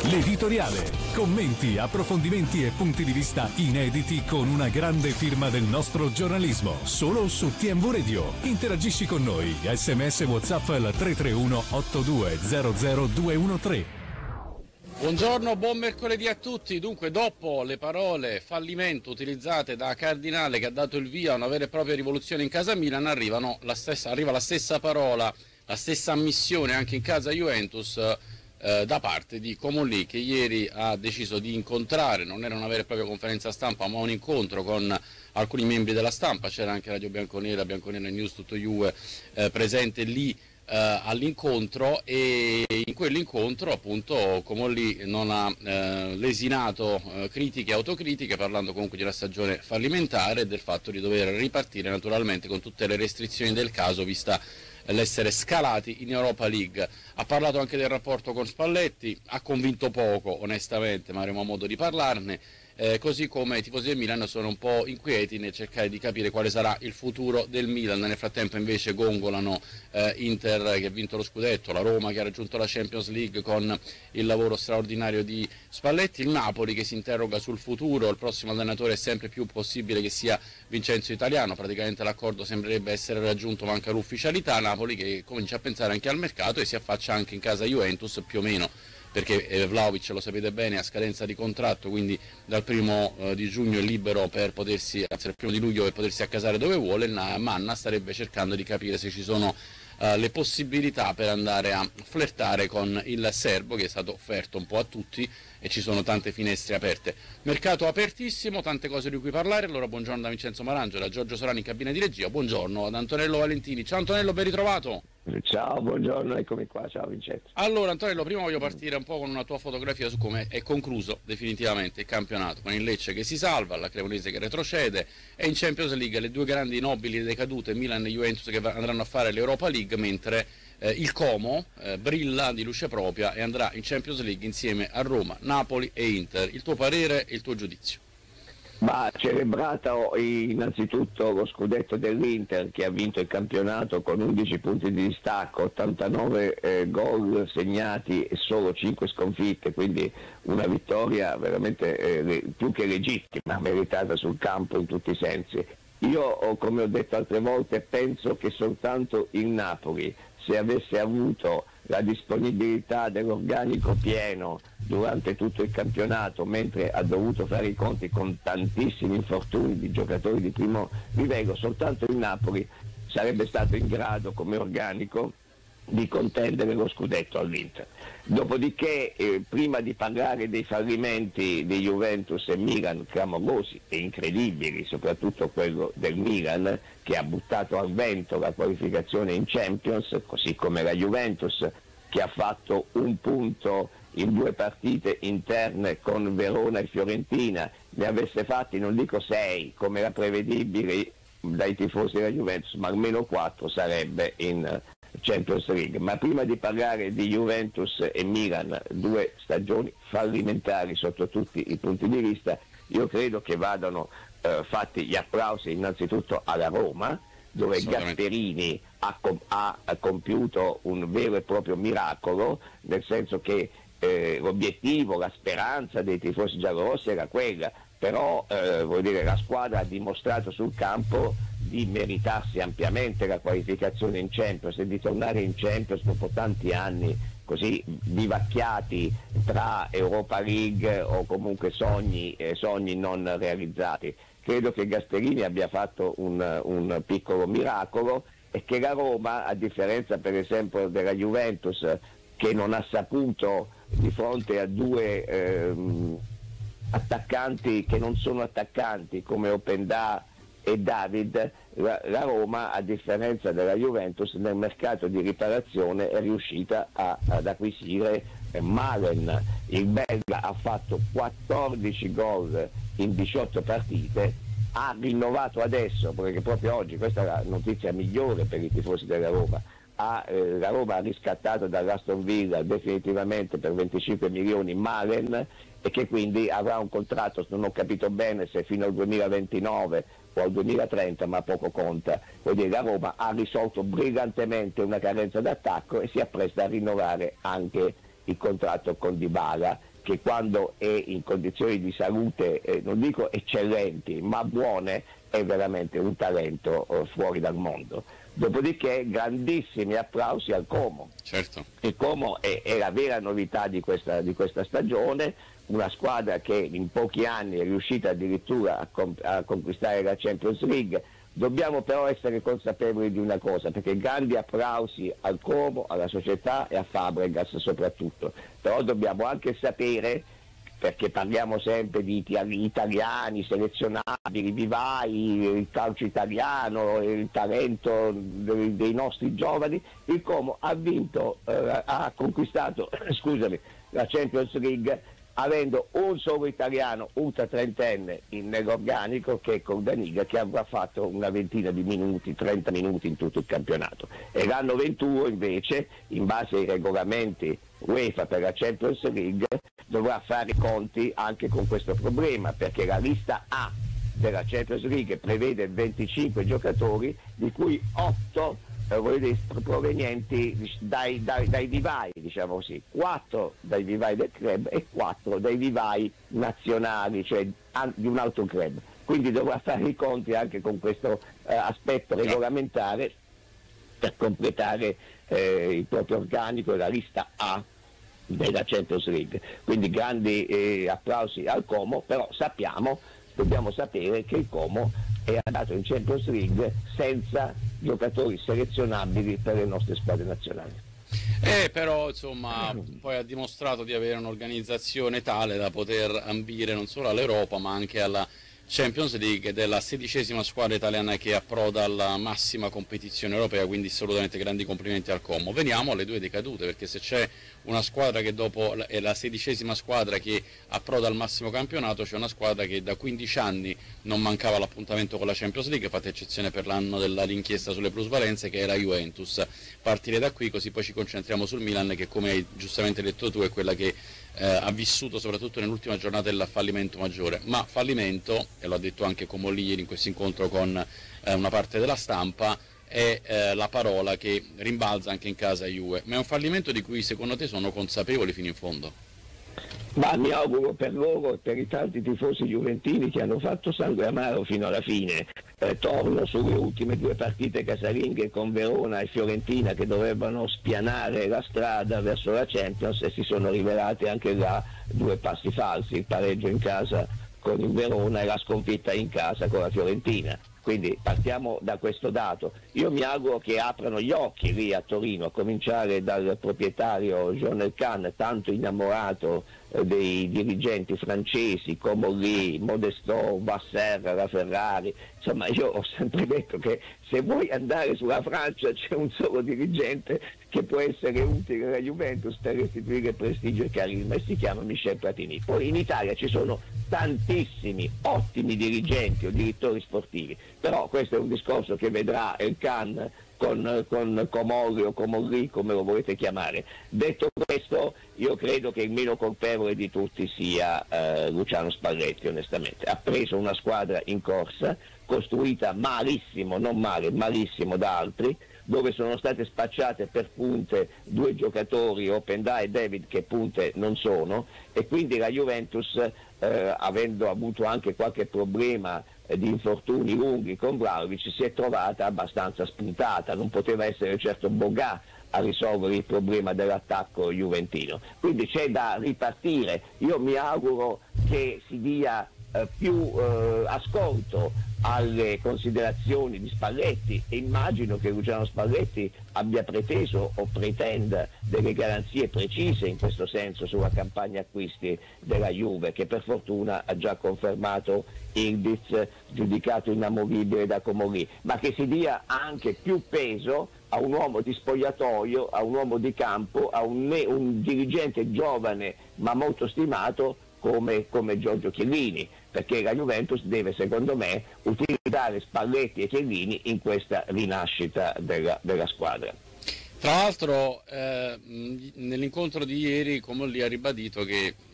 L'editoriale. Commenti, approfondimenti e punti di vista inediti con una grande firma del nostro giornalismo. Solo su TMV Radio. Interagisci con noi. SMS WhatsApp al 331 8200 213. Buongiorno, buon mercoledì a tutti. Dunque, dopo le parole fallimento utilizzate da Cardinale, che ha dato il via a una vera e propria rivoluzione in casa Milan, arriva la stessa parola, la stessa ammissione anche in casa Juventus da parte di Comolli, che ieri ha deciso di incontrare, non era una vera e propria conferenza stampa ma un incontro con alcuni membri della stampa. C'era anche Radio Bianconera News Tutto Juve presente lì all'incontro, e in quell'incontro appunto Comolli non ha lesinato critiche e autocritiche, parlando comunque di una stagione fallimentare e del fatto di dover ripartire naturalmente con tutte le restrizioni del caso, vista l'essere scalati in Europa League. Ha parlato anche del rapporto con Spalletti, ha convinto poco onestamente, ma avremo modo di parlarne. Così come i tifosi del Milan sono un po' inquieti nel cercare di capire quale sarà il futuro del Milan. Nel frattempo invece gongolano Inter, che ha vinto lo scudetto, la Roma che ha raggiunto la Champions League con il lavoro straordinario di Spalletti, il Napoli che si interroga sul futuro, il prossimo allenatore è sempre più possibile che sia Vincenzo Italiano, praticamente l'accordo sembrerebbe essere raggiunto, manca l'ufficialità. Napoli che comincia a pensare anche al mercato e si affaccia anche in casa Juventus più o meno, perché Vlahovic, lo sapete bene, ha scadenza di contratto, quindi dal 1 giugno è libero per potersi, anzi dal 1 luglio, per potersi accasare dove vuole. Manna starebbe cercando di capire se ci sono le possibilità per andare a flirtare con il serbo, che è stato offerto un po' a tutti e ci sono tante finestre aperte. Mercato apertissimo, tante cose di cui parlare. Allora buongiorno da Vincenzo Marangio, da Giorgio Sorani in cabina di regia, buongiorno ad Antonello Valentini. Ciao Antonello, ben ritrovato. Ciao, buongiorno, eccomi qua, ciao Vincenzo. Allora Antonello, prima voglio partire un po' con una tua fotografia su come è concluso definitivamente il campionato, con il Lecce che si salva, la Cremonese che retrocede, e in Champions League le due grandi nobili decadute, Milan e Juventus, che andranno a fare l'Europa League, mentre il Como brilla di luce propria e andrà in Champions League insieme a Roma, Napoli e Inter. Il tuo parere e il tuo giudizio? Ma celebrato innanzitutto lo scudetto dell'Inter, che ha vinto il campionato con 11 punti di distacco, 89 gol segnati e solo 5 sconfitte, quindi una vittoria veramente più che legittima, meritata sul campo in tutti i sensi. Io, come ho detto altre volte, penso che soltanto il Napoli, se avesse avuto la disponibilità dell'organico pieno durante tutto il campionato, mentre ha dovuto fare i conti con tantissimi infortuni di giocatori di primo livello, soltanto il Napoli sarebbe stato in grado come organico di contendere lo scudetto all'Inter. Dopodiché, prima di parlare dei fallimenti di Juventus e Milan clamorosi e incredibili, soprattutto quello del Milan, che ha buttato al vento la qualificazione in Champions, così come la Juventus, che ha fatto un punto in 2 partite interne con Verona e Fiorentina, ne avesse fatti non dico 6 come era prevedibile dai tifosi della Juventus, ma almeno 4 sarebbe in Champions League. Ma prima di parlare di Juventus e Milan, 2 stagioni fallimentari sotto tutti i punti di vista, io credo che vadano fatti gli applausi innanzitutto alla Roma, dove Gasperini ha compiuto un vero e proprio miracolo, nel senso che l'obiettivo, la speranza dei tifosi giallorossi era quella, però vuol dire, la squadra ha dimostrato sul campo di meritarsi ampiamente la qualificazione in Champions e di tornare in Champions dopo tanti anni così vivacchiati tra Europa League o comunque sogni non realizzati. Credo che Gasperini abbia fatto un piccolo miracolo e che la Roma, a differenza per esempio della Juventus, che non ha saputo, di fronte a 2 attaccanti che non sono attaccanti come Openda e David, la Roma, a differenza della Juventus, nel mercato di riparazione è riuscita ad acquisire Malen. Il belga ha fatto 14 gol in 18 partite, ha rinnovato adesso, perché proprio oggi, questa è la notizia migliore per i tifosi della Roma, la Roma ha riscattato dall'Aston Villa definitivamente per 25 milioni Malen, e che quindi avrà un contratto, non ho capito bene se fino al 2029 o al 2030, ma poco conta. Vuol dire, la Roma ha risolto brillantemente una carenza d'attacco e si appresta a rinnovare anche il contratto con Dybala, che quando è in condizioni di salute, non dico eccellenti, ma buone, è veramente un talento fuori dal mondo. Dopodiché grandissimi applausi al Como. Certo. Il Como è la vera novità di questa stagione, una squadra che in pochi anni è riuscita addirittura a conquistare la Champions League. Dobbiamo però essere consapevoli di una cosa, perché grandi applausi al Como, alla società e a Fabregas soprattutto, però dobbiamo anche sapere, perché parliamo sempre di italiani selezionabili, vivai, il calcio italiano, il talento dei nostri giovani. Il Como ha conquistato la Champions League avendo un solo italiano ultra trentenne nell'organico, che è Cordaniga, che avrà fatto una ventina di minuti, 30 minuti in tutto il campionato. E l'anno 21 invece, in base ai regolamenti UEFA per la Champions League, dovrà fare i conti anche con questo problema, perché la lista A della Champions League prevede 25 giocatori, di cui 8 provenienti dai vivai, diciamo così, 4 dai vivai del club e 4 dai vivai nazionali, cioè di un altro club. Quindi dovrà fare i conti anche con questo aspetto regolamentare per completare il proprio organico e la lista A della Champions League. Quindi grandi applausi al Como, però dobbiamo sapere che il Como è andato in Champions League senza giocatori selezionabili per le nostre squadre nazionali. Però insomma poi ha dimostrato di avere un'organizzazione tale da poter ambire non solo all'Europa ma anche alla Champions League, della 16ª squadra italiana che approda alla massima competizione europea, quindi assolutamente grandi complimenti al Como. Veniamo alle due decadute, perché se c'è una squadra che dopo è la 16ª squadra che approda al massimo campionato, c'è una squadra che da 15 anni non mancava l'appuntamento con la Champions League, fate eccezione per l'anno dell'inchiesta sulle plusvalenze, che è la Juventus. Partire da qui, così poi ci concentriamo sul Milan, che come hai giustamente detto tu è quella che ha vissuto soprattutto nell'ultima giornata il fallimento maggiore, ma fallimento, e lo ha detto anche Comolli ieri in questo incontro con una parte della stampa, è la parola che rimbalza anche in casa Juve. Ma è un fallimento di cui secondo te sono consapevoli fino in fondo? Ma mi auguro per loro e per i tanti tifosi juventini che hanno fatto sangue amaro fino alla fine. Torno sulle ultime due partite casalinghe con Verona e Fiorentina, che dovevano spianare la strada verso la Champions, e si sono rivelate anche là due passi falsi: il pareggio in casa con il Verona e la sconfitta in casa con la Fiorentina. Quindi partiamo da questo dato. Io mi auguro che aprano gli occhi lì a Torino, a cominciare dal proprietario Jean Elkann, tanto innamorato dei dirigenti francesi, Comolli, Modestot, Vasser, la Ferrari. Insomma, io ho sempre detto che se vuoi andare sulla Francia c'è un solo dirigente che può essere utile alla Juventus per restituire prestigio e carisma, e si chiama Michel Platini. Poi in Italia ci sono tantissimi ottimi dirigenti o direttori sportivi, però questo è un discorso che vedrà Elkann con Comolli o Comolli, come lo volete chiamare. Detto questo, io credo che il meno colpevole di tutti sia Luciano Spalletti, onestamente. Ha preso una squadra in corsa, costruita malissimo, non male, malissimo da altri, dove sono state spacciate per punte due giocatori, Openda e David, che punte non sono, e quindi la Juventus, avendo avuto anche qualche problema di infortuni lunghi con Vlahovic, si è trovata abbastanza spuntata. Non poteva essere certo Boga a risolvere il problema dell'attacco juventino, quindi c'è da ripartire. Io mi auguro che si dia più ascolto alle considerazioni di Spalletti, e immagino che Luciano Spalletti abbia preteso o pretenda delle garanzie precise in questo senso sulla campagna acquisti della Juve, che per fortuna ha già confermato Ildiz, giudicato inamovibile da Comolli, ma che si dia anche più peso a un uomo di spogliatoio, a un uomo di campo, a un dirigente giovane ma molto stimato come Giorgio Chiellini, perché la Juventus deve, secondo me, utilizzare Spalletti e Chiellini in questa rinascita della squadra. Tra l'altro nell'incontro di ieri Comolli ha ribadito che